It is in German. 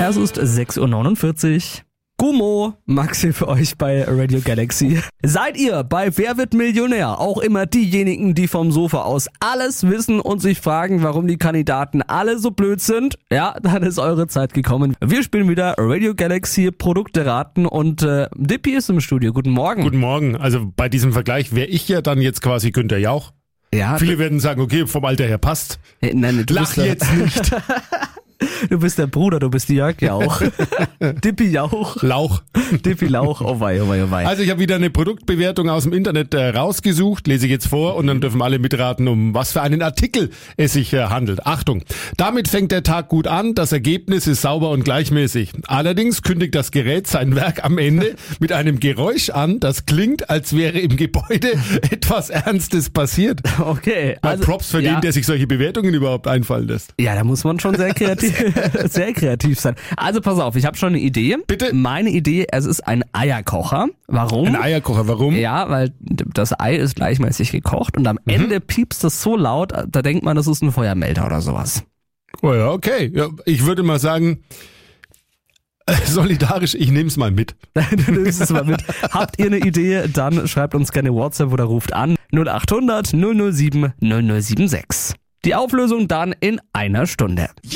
Es ist 6.49 Uhr. Gummo, Maxi für euch bei Radio Galaxy. Seid ihr bei Wer wird Millionär auch immer diejenigen, die vom Sofa aus alles wissen und sich fragen, warum die Kandidaten alle so blöd sind? Ja, dann ist eure Zeit gekommen. Wir spielen wieder Radio Galaxy Produkte raten und Dippy ist im Studio. Guten Morgen. Guten Morgen. Also bei diesem Vergleich wäre ich ja dann jetzt quasi Günther Jauch. Ja, Viele werden sagen, okay, vom Alter her passt. Nein, du Lach bist jetzt nicht. Du bist der Bruder, du bist Jörg Jauch. Dippy Jauch. Lauch. Dippy Lauch, oh wei, oh wei, oh wei. Also ich habe wieder eine Produktbewertung aus dem Internet rausgesucht, lese ich jetzt vor und dann dürfen alle mitraten, um was für einen Artikel es sich handelt. Achtung, damit fängt der Tag gut an, das Ergebnis ist sauber und gleichmäßig. Allerdings kündigt das Gerät sein Werk am Ende mit einem Geräusch an, das klingt, als wäre im Gebäude etwas Ernstes passiert. Okay. Mal Props für den, der sich solche Bewertungen überhaupt einfallen lässt. Ja, da muss man schon sehr kreativ sein. Also pass auf, ich habe schon eine Idee. Bitte? Meine Idee, es ist ein Eierkocher. Warum? Ein Eierkocher, warum? Ja, weil das Ei ist gleichmäßig gekocht und am Ende piepst es so laut, da denkt man, das ist ein Feuermelder oder sowas. Oh ja, okay. Ja, ich würde mal sagen, solidarisch, ich nehme es mal mit. Du nimmst es mal mit. Habt ihr eine Idee, dann schreibt uns gerne WhatsApp oder ruft an 0800 007 0076. Die Auflösung dann in einer Stunde.